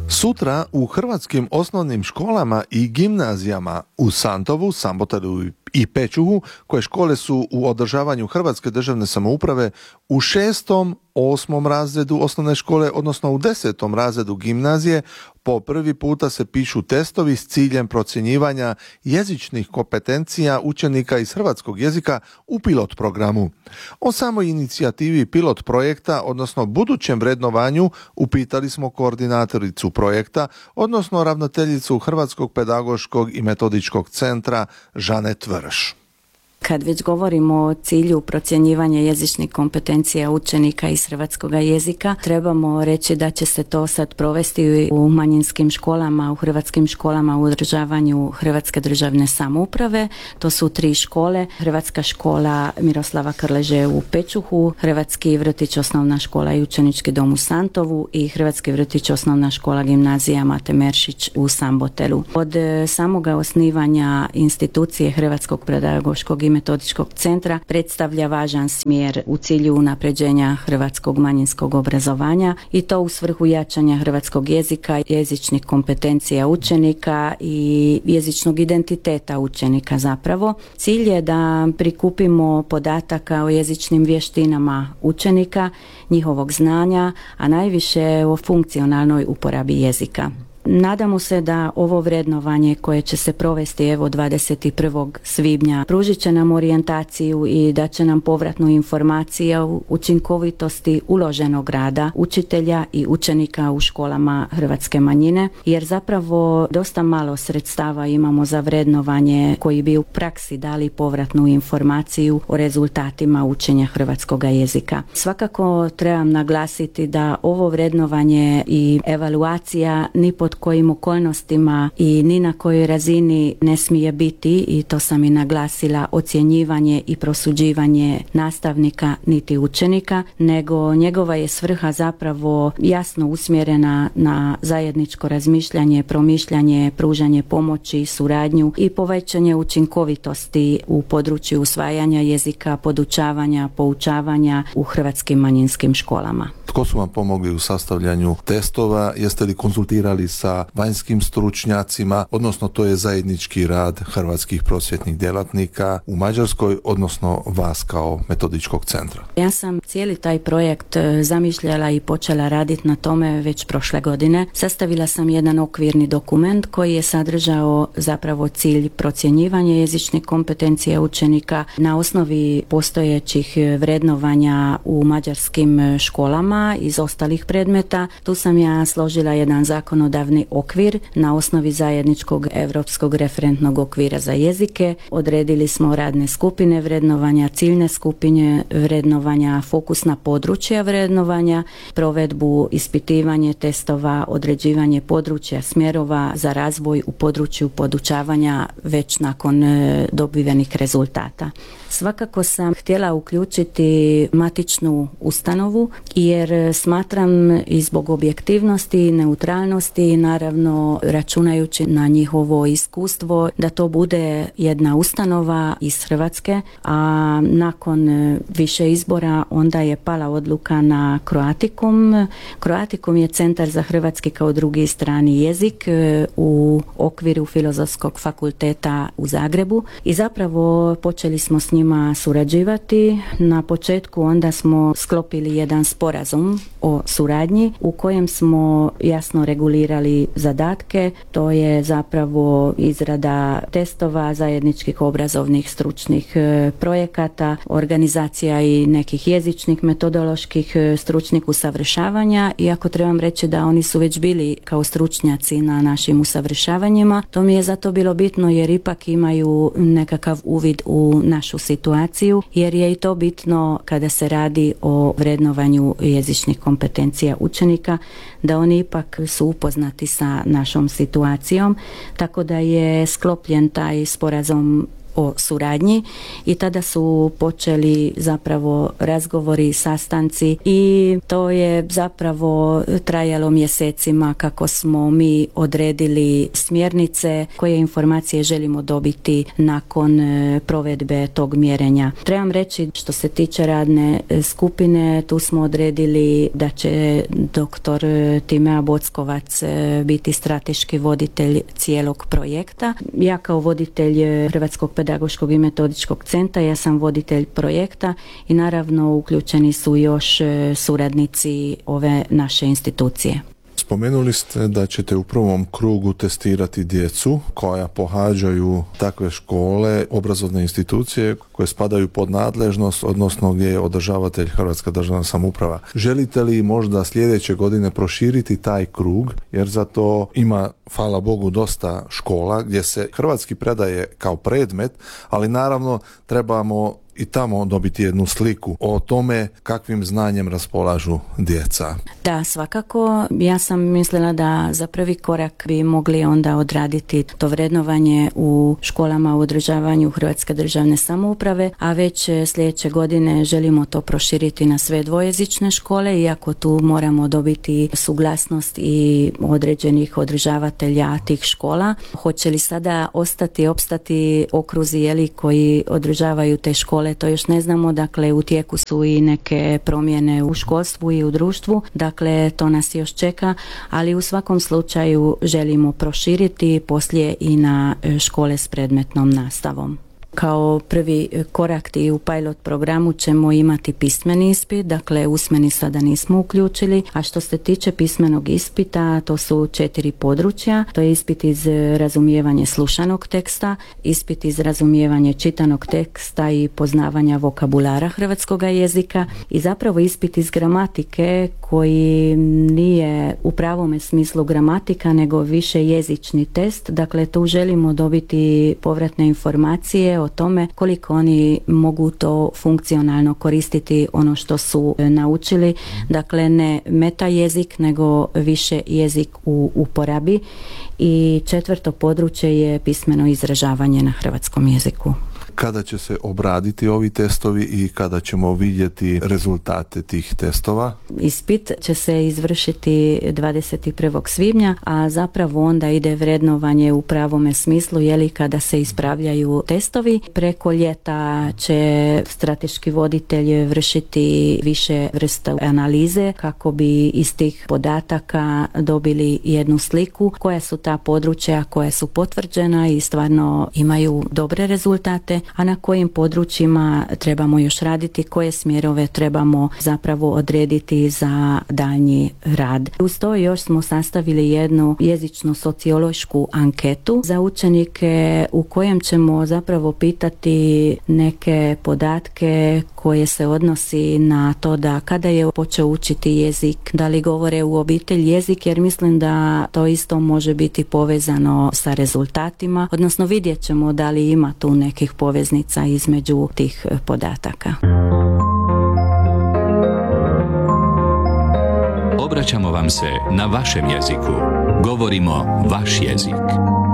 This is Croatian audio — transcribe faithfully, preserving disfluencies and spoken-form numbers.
Sutra u hrvatskim osnovnim školama i gimnazijama u Santovu, Samboteru i Pečuhu, koje škole su u održavanju Hrvatske državne samouprave, u šestom, osmom razredu osnovne škole, odnosno u desetom razredu gimnazije, po prvi puta se pišu testovi s ciljem procjenjivanja jezičnih kompetencija učenika iz hrvatskog jezika u pilot programu. O samoj inicijativi pilot projekta, odnosno budućem vrednovanju, upitali smo koordinatoricu projekta, odnosno ravnateljicu Hrvatskog pedagoškog i metodičkog centra Žanet Vrš. Kad već govorimo o cilju procjenjivanja jezičnih kompetencija učenika iz hrvatskog jezika, trebamo reći da će se to sad provesti u manjinskim školama, u hrvatskim školama u održavanju Hrvatske državne samouprave. To su tri škole: Hrvatska škola Miroslava Krleže u Pečuhu, Hrvatski vrtić osnovna škola i učenički dom u Santovu i Hrvatski vrtić osnovna škola gimnazija Mate Meršić u Sambotelu. Od samoga osnivanja institucije Hrvatskog pedagoškog i metodičkog centra predstavlja važan smjer u cilju unapređenja hrvatskog manjinskog obrazovanja i to u svrhu jačanja hrvatskog jezika, jezičnih kompetencija učenika i jezičnog identiteta učenika zapravo. Cilj je da prikupimo podataka o jezičnim vještinama učenika, njihovog znanja, a najviše o funkcionalnoj uporabi jezika. Nadamo se da ovo vrednovanje koje će se provesti evo dvadeset prvog svibnja pružit će nam orijentaciju i da će nam povratnu informaciju o učinkovitosti uloženog rada učitelja i učenika u školama hrvatske manjine, jer zapravo dosta malo sredstava imamo za vrednovanje koji bi u praksi dali povratnu informaciju o rezultatima učenja hrvatskog jezika. Svakako trebam naglasiti da ovo vrednovanje i evaluacija ni pod kojim okolnostima i ni na kojoj razini ne smije biti, i to sam i naglasila, ocjenjivanje i prosuđivanje nastavnika niti učenika, nego njegova je svrha zapravo jasno usmjerena na zajedničko razmišljanje, promišljanje, pružanje pomoći, suradnju i povećanje učinkovitosti u području usvajanja jezika, podučavanja, poučavanja u hrvatskim manjinskim školama. Tko su vam pomogli u sastavljanju testova? Jeste li konzultirali sa vanjskim stručnjacima, odnosno to je zajednički rad hrvatskih prosvjetnih djelatnika u Mađarskoj, odnosno vas kao metodičkog centra? Ja sam cijeli taj projekt zamišljala i počela raditi na tome već prošle godine. Sastavila sam jedan okvirni dokument koji je sadržao zapravo cilj procjenjivanja jezičnih kompetencija učenika na osnovi postojećih vrednovanja u mađarskim školama iz ostalih predmeta. Tu sam ja složila jedan zakonodavni okvir na osnovi zajedničkog europskog referentnog okvira za jezike. Odredili smo radne skupine vrednovanja, ciljne skupine vrednovanja, fokusna područja vrednovanja, provedbu, ispitivanje testova, određivanje područja smjerova za razvoj u području podučavanja već nakon dobivenih rezultata. Svakako sam htjela uključiti matičnu ustanovu jer smatram i zbog objektivnosti i neutralnosti, naravno računajući na njihovo iskustvo, da to bude jedna ustanova iz Hrvatske, a nakon više izbora onda je pala odluka na Croaticum. Croaticum je centar za hrvatski kao drugi strani jezik u okviru Filozofskog fakulteta u Zagrebu i zapravo počeli smo s njima surađivati. Na početku onda smo sklopili jedan sporazum o suradnji u kojem smo jasno regulirali zadatke. To je zapravo izrada testova, zajedničkih obrazovnih stručnih projekata, organizacija i nekih jezičnih, metodoloških, stručnih usavršavanja. Iako trebam reći da oni su već bili kao stručnjaci na našim usavršavanjima, to mi je zato bilo bitno jer ipak imaju nekakav uvid u našu situaciju, jer je i to bitno kada se radi o vrednovanju jezičnih kompetencija učenika, da oni ipak su upoznati sa našom situacijom, tako da je sklopljen taj sporazum o suradnji i tada su počeli zapravo razgovori, sastanci i to je zapravo trajalo mjesecima kako smo mi odredili smjernice koje informacije želimo dobiti nakon provedbe tog mjerenja. Trebam reći što se tiče radne skupine, tu smo odredili da će doktor Timea Bockovac biti strateški voditelj cijelog projekta. Ja kao voditelj Hrvatskog pedagoškog i metodičkog centra, ja sam voditelj projekta i naravno uključeni su još suradnici ove naše institucije. Spomenuli ste da ćete u prvom krugu testirati djecu koja pohađaju takve škole, obrazovne institucije koje spadaju pod nadležnost, odnosno gdje je održavatelj Hrvatska državna samouprava. Želite li možda sljedeće godine proširiti taj krug, jer za to ima, hvala Bogu, dosta škola gdje se hrvatski predaje kao predmet, ali naravno trebamo i tamo dobiti jednu sliku o tome kakvim znanjem raspolažu djeca. Da, svakako. Ja sam mislila da za prvi korak bi mogli onda odraditi to vrednovanje u školama u održavanju Hrvatske državne samouprave, a već sljedeće godine želimo to proširiti na sve dvojezične škole, iako tu moramo dobiti suglasnost i određenih održavatelja tih škola. Hoće li sada ostati, opstati okruzi jeli, koji održavaju te škole, to još ne znamo, dakle u tijeku su i neke promjene u školstvu i u društvu, dakle to nas još čeka, ali u svakom slučaju želimo proširiti poslije i na škole s predmetnom nastavom. Kao prvi korak i u pilot programu ćemo imati pismeni ispit, dakle usmeni sada nismo uključili, a što se tiče pismenog ispita, to su četiri područja, to je ispit iz razumijevanja slušanog teksta, ispit iz razumijevanja čitanog teksta i poznavanja vokabulara hrvatskog jezika i zapravo ispit iz gramatike koji nije u pravome smislu gramatika nego više jezični test, dakle tu želimo dobiti povratne informacije o tome koliko oni mogu to funkcionalno koristiti ono što su naučili, dakle ne meta jezik nego više jezik u uporabi. I četvrto područje je pismeno izražavanje na hrvatskom jeziku. Kada će se obraditi ovi testovi i kada ćemo vidjeti rezultate tih testova? Ispit će se izvršiti dvadeset prvog svibnja, a zapravo onda ide vrednovanje u pravome smislu, jeli kada se ispravljaju testovi. Preko ljeta će strateški voditelj vršiti više vrsta analize kako bi iz tih podataka dobili jednu sliku koja su ta područja koja su potvrđena i stvarno imaju dobre rezultate, a na kojim područjima trebamo još raditi, koje smjerove trebamo zapravo odrediti za daljnji rad. Uz to još smo sastavili jednu jezično-sociološku anketu za učenike u kojem ćemo zapravo pitati neke podatke koje se odnosi na to da kada je počeo učiti jezik, da li govore u obitelji jezik, jer mislim da to isto može biti povezano sa rezultatima, odnosno vidjet ćemo da li ima tu nekih poveznica između tih podataka. Obraćamo vam se na vašem jeziku. Govorimo vaš jezik.